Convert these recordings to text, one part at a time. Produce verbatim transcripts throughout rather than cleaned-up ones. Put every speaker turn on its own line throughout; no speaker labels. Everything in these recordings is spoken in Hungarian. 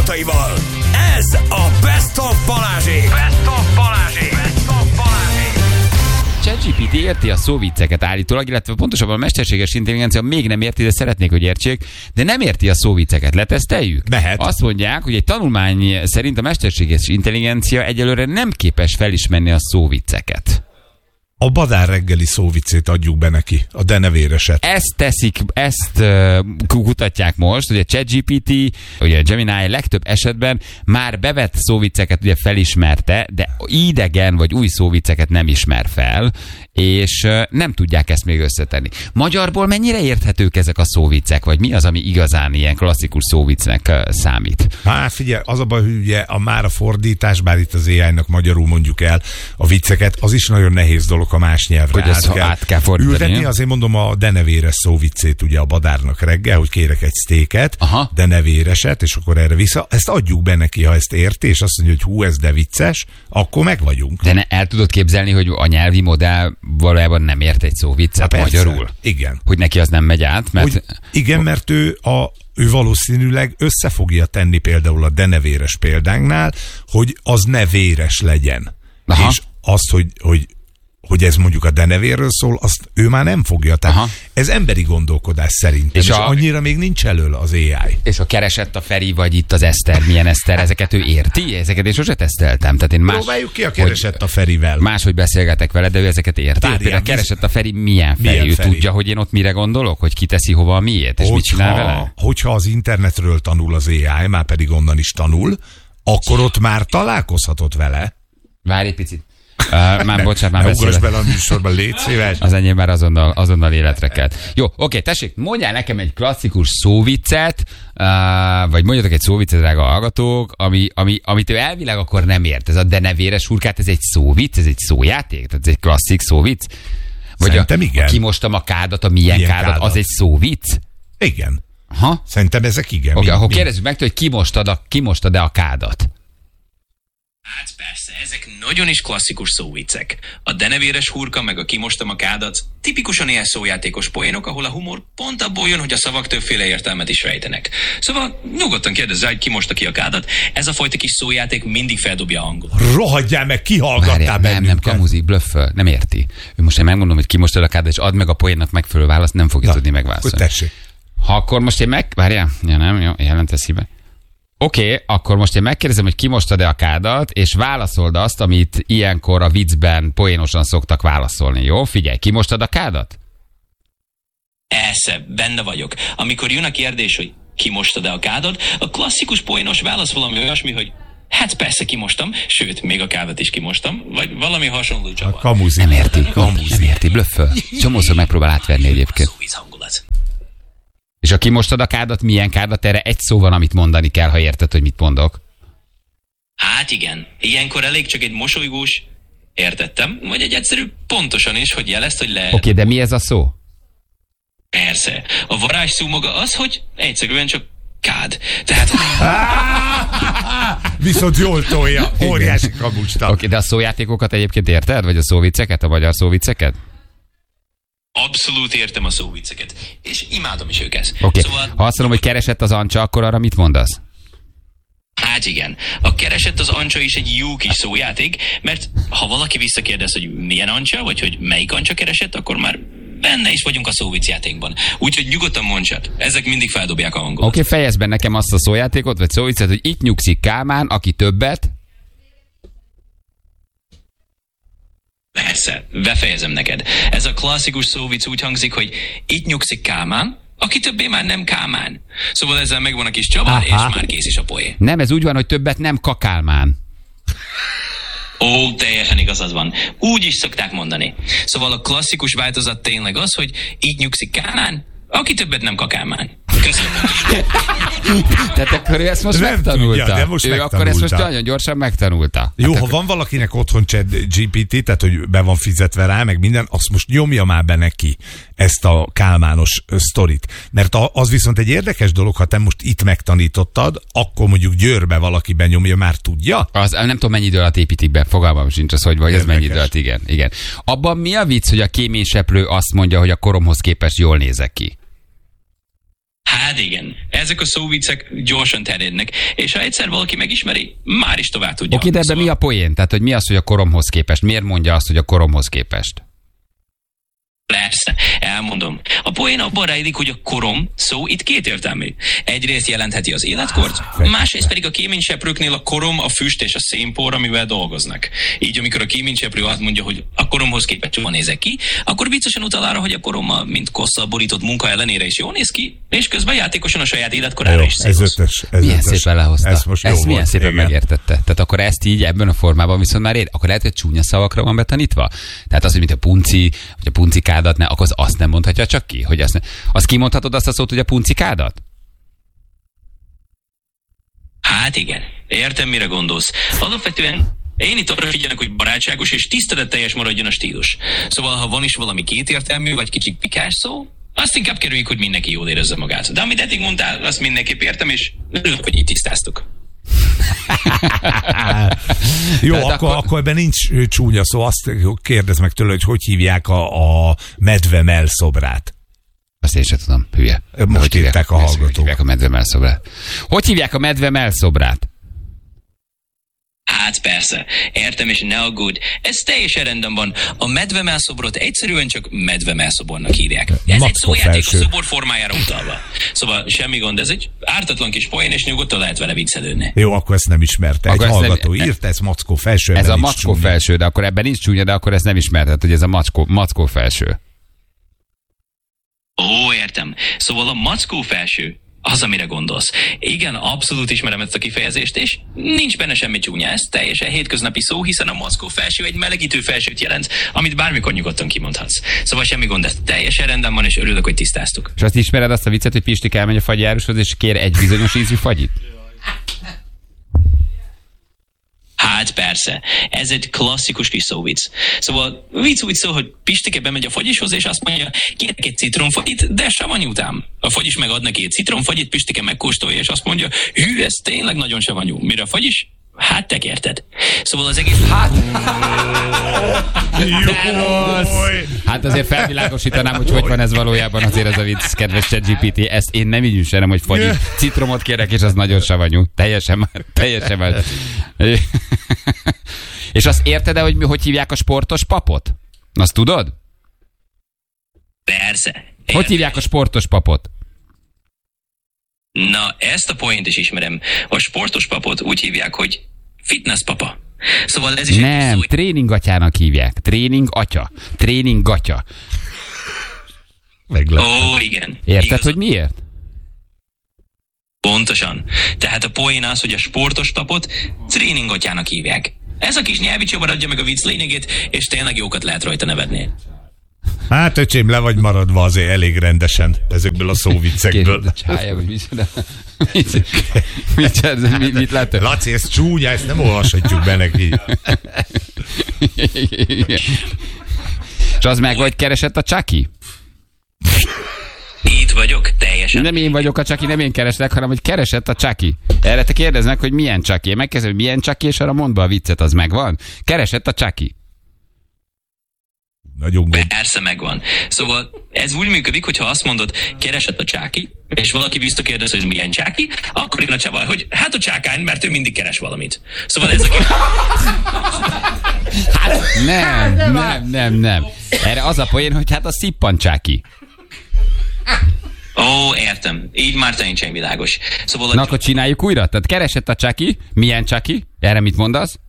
gondolataival. Ez a Best of Balázsék. Best of Balázsék. Best of Balázsék.
ChatGPT érti a szóvicceket állítólag, illetve pontosabban a mesterséges intelligencia még nem érti, de szeretnék, hogy értsék, de nem érti a szóvicceket. Leteszteljük?
Mehet.
Azt mondják, hogy egy tanulmány szerint a mesterséges intelligencia egyelőre nem képes felismerni a szóvicceket.
A Badár reggeli szóviccét adjuk be neki, a denevéreset.
Ezt teszik, ezt uh, kutatják most, hogy a ChatGPT, ugye a Gemini legtöbb esetben már bevett szóvicceket ugye felismerte, de idegen vagy új szóvicceket nem ismer fel, és uh, nem tudják ezt még összetenni. Magyarból mennyire érthetők ezek a szóviccek, vagy mi az, ami igazán ilyen klasszikus szóviccnek uh, számít?
Hát figyelj, az a baj, hogy ugye a már a fordítás, bár itt az á í-nak magyarul mondjuk el a vicceket, az is nagyon nehéz dolog, a más nyelvre
hogy át kell, át kell fordítani.
Ültetni, azért mondom a denevéres szóviccét ugye a Badárnak reggel, hogy kérek egy sztéket, denevéreset, és akkor erre vissza. Ezt adjuk be neki, ha ezt érti, és azt mondja, hogy hú, ez de vicces, akkor meg vagyunk.
De ne, el tudod képzelni, hogy a nyelvi modell valójában nem ért egy szóviccet magyarul?
Igen.
Hogy neki az nem megy át? Mert...
Hogy igen, mert ő a ő valószínűleg össze fogja tenni például a denevéres példánknál, hogy az ne véres legyen. Aha. És azt, hogy, hogy hogy ez mondjuk a denevérről szól, azt ő már nem fogja. Tehát aha. Ez emberi gondolkodás szerintem, és, és a, annyira még nincs elől az á i.
És a keresett a Feri, vagy itt az Eszter, milyen Eszter, ezeket ő érti? Ezeket én sose teszteltem. Tehát én más,
próbáljuk ki a keresett a Ferivel.
Máshogy beszélgetek vele, de ő ezeket érti. Várján, például a keresett a Feri milyen Feri? Milyen ő Feri? Tudja, hogy én ott mire gondolok? Hogy kiteszi hova a miért? És hogyha, mit csinál vele?
Hogyha az internetről tanul az á i, már pedig onnan is tanul, akkor ott már találkozhatott vele.
Várj egy picit. Uh, már bocsánat, már
beszélek. Bele a műsorban, légy szíves.
Az enyém már azonnal, azonnal életre kelt. Jó, oké, tessék, mondjál nekem egy klasszikus szóviccet, uh, vagy mondjatok egy szóviccet, drága hallgatók, ami, ami, amit ő elvileg akkor nem ért. Ez a denevéres hurkát, ez egy szóvic, ez egy szójáték, tehát ez egy klasszik szóvic? Vagy
szerintem
a,
igen.
A kimostam a kádat, a milyen, milyen kádat, kádat, az egy szóvic?
Igen.
Aha.
Szerintem ezek igen.
Oké, akkor kérdezzük meg, hogy kimostad a, kimostad-e a kádat?
Hát persze, ezek nagyon is klasszikus szóviccek. A denevéres hurka meg a kimostam a kádat tipikusan ilyen szójátékos poénok, ahol a humor pont abból jön, hogy a szavak többféle értelmet is rejtenek. Szóval nyugodtan kérdezz rá, hogy ki mosta ki a kádat. Ez a fajta kis szójáték mindig feldobja a hangot.
Rohadjál meg, kihallgattál bennünket.
Nem, nem, kamuzik, blöfföl, nem érti. Ő most én megmondom, hogy ki mostad a kádat, és add meg a poénnak megfelelő választ, nem fogja na, tudni megválaszolni.
Tessék.
Ha akkor most én meg... Várjál, ja nem, jó, jelentesz híve. Oké, okay, akkor most én megkérdezem, hogy kimostad-e a kádat, és válaszold azt, amit ilyenkor a viccben poénosan szoktak válaszolni, jó? Figyelj, kimostad a kádat?
Persze, benne vagyok. Amikor jön a kérdés, hogy kimostad-e a kádat, a klasszikus poénos válasz valami olyasmi, hogy hát persze kimostam, sőt, még a kádat is kimostam, vagy valami hasonló csavar.
Kamuzi.
Nem érti, kamuzi. Nem érti, blöfföl. Csomószor megpróbál átverni egyébként. És ha kimostad a kádat, milyen kádat, erre egy szó van, amit mondani kell, ha érted, hogy mit mondok.
Hát igen, ilyenkor elég csak egy mosolygós, értettem, vagy egy egyszerű pontosan is, hogy jelezt, hogy le...
Oké, okay, de mi ez a szó?
Persze, a varázsszó maga az, hogy egyszerűen csak kád. Tehát...
Viszont jól tolja, óriási kamucsta.
Oké, okay, de a szójátékokat egyébként érted? Vagy a szóvicceket, a magyar szóvicceket?
Abszolút értem a szóvicceket, és imádom is őket.
Oké, okay. Szóval... ha azt mondom, hogy keresett az Ancsa, akkor arra mit mondasz?
Hát igen, a keresett az Ancsa is egy jó kis szójáték, mert ha valaki visszakérdez, hogy milyen Ancsa, vagy hogy melyik Ancsa keresett, akkor már benne is vagyunk a szóviccjátékban. Úgyhogy nyugodtan mondjad, ezek mindig feldobják a hangot.
Oké, okay, fejezd be nekem azt a szójátékot, vagy szóviccet, hogy itt nyugszik Kálmán, aki többet...
Persze, befejezem neked. Ez a klasszikus szóvic úgy hangzik, hogy itt nyugszik Kálmán, aki többé már nem Kálmán. Szóval ezzel megvan a kis csavar, és már kész is a poé.
Nem, ez úgy van, hogy többet nem Kakálmán.
Ó, teljesen igazad van. Úgy is szokták mondani. Szóval a klasszikus változat tényleg az, hogy itt nyugszik Kálmán, aki többet nem Kakálmán. Köszönöm.
Tehát akkor ő ezt most
nem
megtanulta.
Tudja, de most
ő
megtanulta.
akkor ezt most nagyon gyorsan megtanulta.
Jó,
hát
ha
akkor...
van valakinek otthon ChatGPT, tehát hogy be van fizetve rá, meg minden, azt most nyomja már be neki ezt a kálmános sztorit. Mert az viszont egy érdekes dolog, ha te most itt megtanítottad, akkor mondjuk Győrbe valaki benyomja, már tudja?
Az, nem tudom, mennyi idő alatt építik be, fogalmam sincs az, hogy vagy ez mennyi idő alatt, igen, igen. Abban mi a vicc, hogy a kéményseprő azt mondja, hogy a koromhoz képest jól nézek ki?
Hát igen, ezek a szóviccek gyorsan terjednek, és ha egyszer valaki megismeri, már is tovább tudja.
Oké, de ebben
szóval...
mi a poén? Tehát, hogy mi az, hogy a koromhoz képest? Miért mondja azt, hogy a koromhoz képest?
Persze, elmondom. A poén abban rejlik, hogy a korom szó itt kétértelmű. Egyrészt jelentheti az életkort, másrészt pedig a kéményseprőknél a korom, a füst és a szénpor, amivel dolgoznak. Így amikor a kéményseprő azt mondja, hogy a koromhoz képest jól nézek ki, akkor viccesen utal arra, hogy a korommal, mint kosszal borított munka ellenére is jól néz ki, és közben játékosan a saját életkorára is
ez ötös, ez
milyen
ötös.
szépen lehozta.
Ez most
ezt milyen
volt,
szépen
igen.
megértette. Tehát akkor ezt így ebben a formában viszont már ér. Akkor lehet, hogy csúnya szavakra van betanítva. Tehát az, hogy mint a punci, vagy a puncikádat, ne, akkor az azt nem mondhatja csak ki, hogy azt, ne, azt kimondhatod azt a szót, hogy a puncikádat?
Hát igen, értem, mire gondolsz. Alapvetően én itt arra figyelnek, hogy barátságos és tiszteletteljes maradjon a stílus. Szóval, ha van is valami kétértelmű, vagy kicsit pikás szó, azt inkább kerüljük, hogy mindenki jól érezze magát. De amit eddig mondtál, azt mindenképp értem, és örülök, hogy így tisztáztuk.
Jó,
Tehát
akkor,
akkor-
akkor ebben nincs csúnya szó. Azt kérdezd meg tőle, hogy hogy hívják a, a medve mellszobrát.
Azt én sem tudom, hülye.
Most
Hogy hívják
írták a
hogy
hallgatók.
hívják a medve mellszobrát? Hogy hívják a medve mellszobrát?
Hát persze, értem, és ne aggódj. Ez teljesen rendben van. A medvemelszobrot egyszerűen csak medvemelszobornak hívják. Ez egy
Mackó
szójáték a
felső.
szobor formájára utalva. Szóval semmi gond, ez egy ártatlan kis poén, és nyugodtan lehet vele viccelődni.
Jó, akkor ezt nem ismerte. Egy
Akkor ezt nem-
hallgató írta, ez mackó felső.
Ez
ebben
a
nincs
mackó
csúnya.
felső, de akkor ebben nincs csúnya, de akkor ezt nem ismerted, hogy ez a mackó, mackó felső.
Ó, értem. Szóval a mackó felső, az, amire gondolsz. Igen, abszolút ismerem ezt a kifejezést, és nincs benne semmi csúnya. Ez teljesen hétköznapi szó, hiszen a mackó felső egy melegítő felsőt jelent, amit bármikor nyugodtan kimondhatsz. Szóval semmi gond, ez teljesen rendben van, és örülök, hogy tisztáztuk.
És azt ismered azt a viccet, hogy Pistik elmegy a fagyjárushoz, és kér egy bizonyos ízű fagyit?
Hát persze, ez egy klasszikus kis szóvic. Szóval vicc úgy szól, hogy Pistike bemegy a fagyishoz, és azt mondja, kérek egy citromfagyit, de savanyú után. A fagyis meg ad neki egy citromfagyit, Pistike megkóstolja, és azt mondja, hű, ez tényleg nagyon savanyú. Mire a fagyis? Hát te kérted. Szóval az egész... Hát...
Hát azért felvilágosítanám, hogy hogy van ez valójában azért ez a vicc, kedves ChatGPT. Ezt én nem így üzenem, hogy fagyit. Citromot kérek, és az nagyon savanyú. Teljesen már, teljesen már. És azt érted-e, hogy mi, hogy hívják a sportos papot? Azt tudod?
Persze.
Hogy hívják a sportos papot?
Na, ezt a poént is ismerem. A sportos papot úgy hívják, hogy fitness papa. Szóval ez is egy
Nem,
szó,
tréningatjának hívják. Tréning atya. Tréning gatya.
Meglep.
Ó, igen.
Érted,
Igazad.
hogy miért?
Pontosan. Tehát a poén az, hogy a sportos papot tréningatjának hívják. Ez a kis nyelvi csavar adja meg a vicc lényegét, és tényleg jókat lehet rajta nevetni.
Hát, öcsém, le vagy maradva azért elég rendesen ezekből a szóviccekből.
Kérjük, csája, vagy micsoda. Mit, mit, mit, mit látod?
Laci, ez csúnya, ezt nem olvashatjuk be neki.
És az meg vagy keresett a Chucky?
Itt vagyok, teljesen.
Nem én vagyok a Chucky, nem én kereslek, hanem hogy keresett a Chucky. Erre te kérdeznek, hogy milyen Chucky. Én megkezdem, hogy milyen Chucky, és arra mondd be a viccet, az megvan. Keresett a Chucky.
Nagyon gond.
Persze megvan. Szóval ez úgy működik, hogyha azt mondod, keresett a csáki, és valaki visszakérdez, hogy milyen csáki, akkor jön a csavar, hogy hát a csákány, mert ő mindig keres valamit. Szóval ez a kis...
Hát nem, nem, nem, nem. Erre az a poén, hogy hát a szippan Chucky.
Ó, értem. Így már teljesen világos. Szóval
Na
a...
akkor csináljuk újra? Tehát keresett a Chucky. Milyen Chucky? Erre mit mondasz?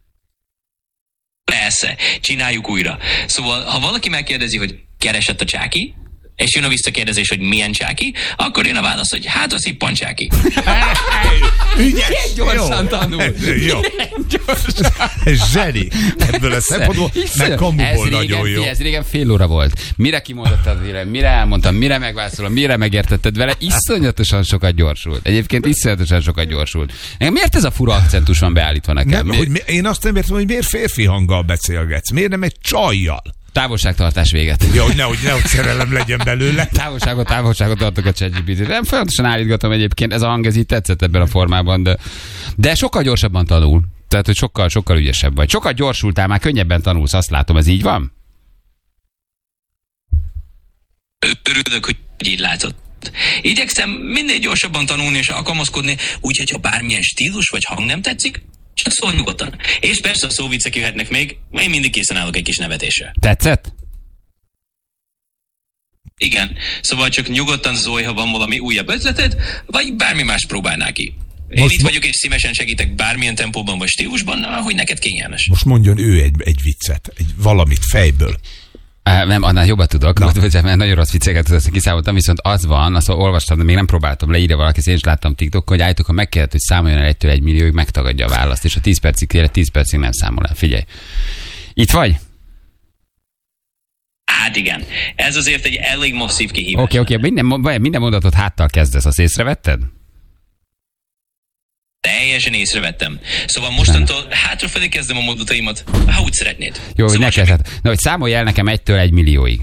Persze, csináljuk újra. Szóval, ha valaki megkérdezi, hogy keresett a csáki, és jön a visszakérdezés, hogy milyen csáki, akkor jön a válasz, hogy hát a szippan csáki.
Ügyes!
Gyorsan
Jó.
tanul.
Jó. Ez zseni. Ebből a szempontból, meg kamuból nagyon jó.
Ez régen fél óra volt. Mire kimondottad vélemény, mire elmondtam, mire megválaszolom, mire megértetted vele, iszonyatosan sokat gyorsult. Egyébként iszonyatosan sokat gyorsult. Nekem miért ez a fura akcentus van beállítva nekem?
Nem,
Mi-
hogy mi, én azt nem értem, hogy miért férfi hanggal beszélgetsz. Miért nem egy csajjal?
Távolságtartás véget.
Ja, hogy nehogy, nehogy szerelem legyen belőle.
Távolságot, távolságot tartok a ChatGPT-t. Nem folyamatosan állítgatom egyébként, ez a hang ez így tetszett ebben a formában, de, de sokkal gyorsabban tanul. Tehát, hogy sokkal, sokkal ügyesebb vagy. Sokkal gyorsultál, már könnyebben tanulsz, azt látom, ez így van?
Örülök, hogy így látod. Igyekszem minél gyorsabban tanulni és alkalmazkodni, úgyhogy ha bármilyen stílus vagy hang nem tetszik, csak szólj nyugodtan. És persze a szóviccek jöhetnek még, én mindig készen állok egy kis nevetésre.
Tetszett?
Igen, szóval csak nyugodtan szólj, ha van valami újabb ötleted, vagy bármi más próbálnál ki. Én
Most
itt
mo-
vagyok és szívesen segítek bármilyen tempóban vagy stílusban, ahogy neked kényelmes.
Most mondjon ő egy, egy viccet, egy valamit fejből.
Uh, nem, annál jobban tudok, no. mert nagyon rossz vicceket tudok, kiszámoltam, viszont az van, azt olvastam, de még nem próbáltam le, írja valaki, én is láttam TikTokon, hogy állítok, ha megkérdezett, hogy számoljon el egytől egy millióig, megtagadja a választ, és a tíz percig kérje, tíz percig nem számol el. Figyelj. Itt vagy?
Hát igen, ez azért egy elég masszív kihívás.
Oké, okay, oké, okay. minden, minden mondatot háttal kezdesz, azt észrevetted?
Teljesen észrevettem. Szóval mostantól hátrafelé kezdem a mondataimat, ha úgy szeretnéd.
Jó, hogy
szóval
ne kezded. Na, hogy számolj el nekem egytől egy millióig.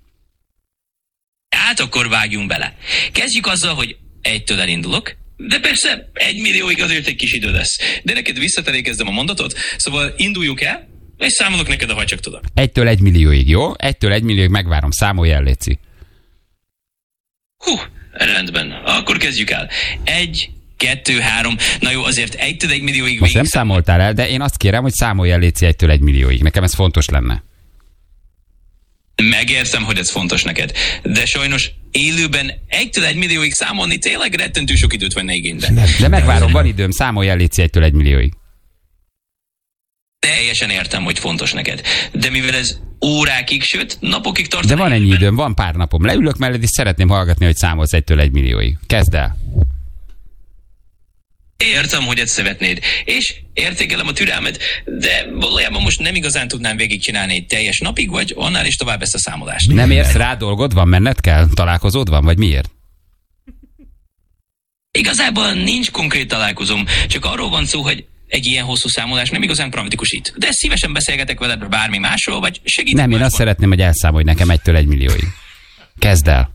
Hát akkor vágjunk bele. Kezdjük azzal, hogy egytől elindulok, de persze egy millióig azért egy kis idő lesz. De neked visszafelé kezdem a mondatot, szóval induljuk el, és számolok neked, ha csak tudok.
Egytől egy millióig, jó? Egytől egy millióig megvárom, számolj el, léci.
Hú, rendben. Akkor kezdjük el. Egy, kettő, három. Na jó, azért egytől egy millióig
Most nem
végig
számoltál el, de én azt kérem, hogy számolj el, léci, egytől egy millióig. Nekem ez fontos lenne.
Megértem, hogy ez fontos neked. De sajnos élőben egytől egy millióig számolni tényleg rettentő sok időt venne igénybe.
De megvárom, van időm, számolj el, léci, egytől egy millióig.
Teljesen értem, hogy fontos neked. De mivel ez órákig, sőt napokig tart.
De van ennyi időm, van pár napom. Leülök mellett, és szeretném hallgatni, hogy számolsz egytől egy millióig. Kezd el.
Értem, hogy ezt szeretnéd, és értékelem a türelmet, de valójában most nem igazán tudnám végigcsinálni egy teljes napig, vagy annál is tovább ezt a számolást.
Nem érsz rá dolgod? Van, menned kell? Találkozód van? Vagy miért?
Igazából nincs konkrét találkozom, csak arról van szó, hogy egy ilyen hosszú számolás nem igazán praktikusít. De szívesen beszélgetek veled bármi másról, vagy segítek.
Nem, én
másban.
azt szeretném, hogy elszámolj nekem egytől egy millióig. Kezd el.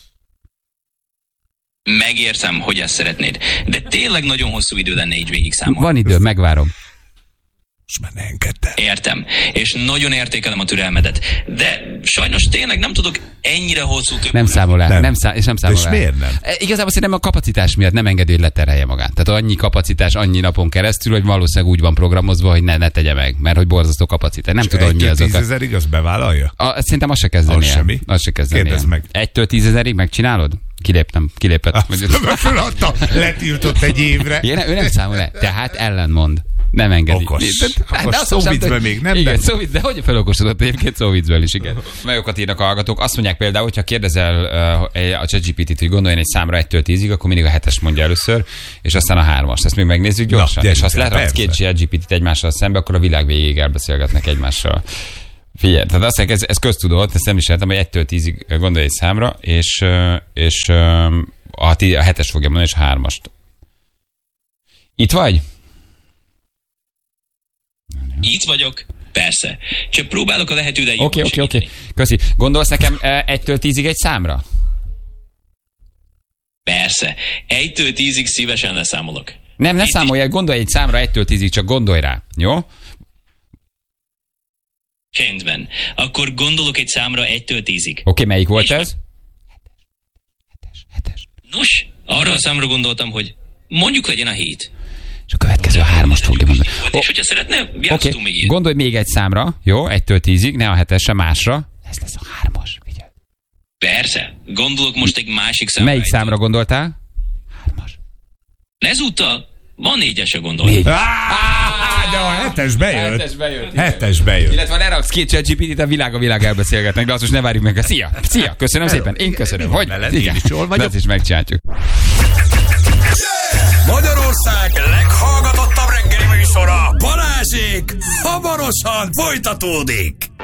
Megértem, hogy ezt szeretnéd, de tényleg nagyon hosszú idő lenne így végig számolni.
Van időm, megvárom.
Most már ne engedd el.
Értem, és nagyon értékelem a türelmedet, de sajnos tényleg nem tudok ennyire hosszú több.
Nem számol el,
Nem.
nem szá- és nem számol
És
el.
miért nem?
E, Igazából szerintem a kapacitás miatt nem engedő, hogy leterhelje magát. Tehát annyi kapacitás, annyi napon keresztül, hogy valószínűleg úgy van programozva, hogy ne, ne tegye meg, mert hogy borzasztó kapacitás. Nem tudom, hogy mi az oka.
tízezerig az bevállalja?
A, szerintem azt se kezdeni
Az
el.
semmi?
Azt se kezdeni
Kérdezd
el.
meg.
Egytől tízezerig megcsinálod? Kiléptem, kilépett.
Föladta, letiltott egy évre.
Én, ő nem számol el, tehát ellenmond. Nem engedi.
Okos.
De-
Okos.
azt mondtam,
Szóviccben
hogy-
még nem,
Igen,
de-
szóvic, de hogy felokosodott egyébként szóviccből is, igen. Melyokat írnak a hallgatók? Azt mondják például, hogyha kérdezel uh, a ChatGPT-t, hogy gondoljon egy számra egytől tízig, akkor mindig a hetes mondja először, és aztán a hármas. Ezt még megnézzük gyorsan.
Na,
és ha azt
gyerünk,
leraksz két ChatGPT-t egymással szembe, akkor a világ végéig elbeszélgetnek egymással. Figyelj, tehát azt mondják, ez, ez köztudott, ezt nem is értem, hogy egytől tízig gondolj egy számra, és, uh, és uh, a, tí- a hetes fogja mondani, és a hármast. Itt vagy?
Itt vagyok, persze. Csak próbálok a lehető legjobban
Oké, oké, oké.
segíteni.
Köszi. Gondolsz nekem eh, egytől tízig egy számra?
Persze. Egytől tízig szívesen leszámolok.
Nem, ne
Itt
számolj el, gondolj egy számra egytől tízig, csak gondolj rá. Jó? Oké,
Csendben. Akkor gondolok egy számra egytől tízig.
okay, melyik volt
És-
ez? Hetes, hetes.
Nos, arra a számra gondoltam, hogy mondjuk legyen a hét.
És a következő a hármast fogja mondani.
Oh, és hogyha szeretne,
Oké,
játszhatunk
okay.
még ilyet.
Gondolj még egy számra, jó? Egytől tízig, ne a hetesre, másra. Ez lesz a hármas, figyelj.
Persze. Gondolok most egy másik számra.
Melyik
egytől.
számra gondoltál? Hármas.
Ezúttal van négyesre gondolni.
Négy.
Á, de a hetes bejött.
Hetes bejött, igen.
Hetes bejött.
Illetve leraksz két ChatGPT-t, a világ a világ elbeszélgetnek, de azt most ne várjuk meg. Szia! Szia! Köszönöm szépen! Én köszönöm. Hogy?
Mellett én is jól vagyok.
De azt is megcsináljuk.
Magyarország leghallgatottabb reggeli műsora, Balázsék, hamarosan folytatódik.